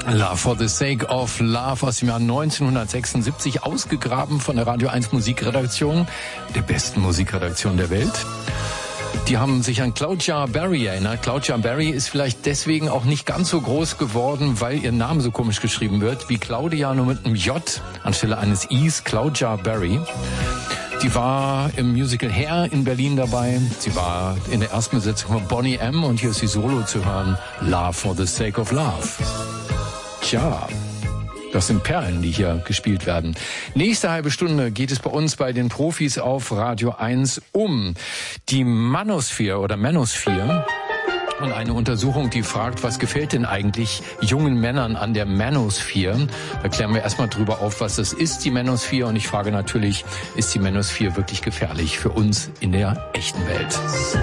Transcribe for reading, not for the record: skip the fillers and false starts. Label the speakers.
Speaker 1: Love for the Sake of Love aus dem Jahr 1976, ausgegraben von der Radio 1 Musikredaktion, der besten Musikredaktion der Welt. Die haben sich an Claudia Berry erinnert. Claudia Berry ist vielleicht deswegen auch nicht ganz so groß geworden, weil ihr Name so komisch geschrieben wird, wie Claudia, nur mit einem J anstelle eines Is, Claudia Berry. Die war im Musical Hair in Berlin dabei. Sie war in der ersten Besetzung von Boney M. und hier ist sie solo zu hören. Love for the Sake of Love. Tja, das sind Perlen, die hier gespielt werden. Nächste halbe Stunde geht es bei uns bei den Profis auf Radio 1 um die Manosphere oder Manosphere. Und eine Untersuchung, die fragt, was gefällt denn eigentlich jungen Männern an der Manosphere? Da klären wir erstmal drüber auf, was das ist, die Manosphere. Und ich frage natürlich, ist die Manosphere wirklich gefährlich für uns in der echten Welt?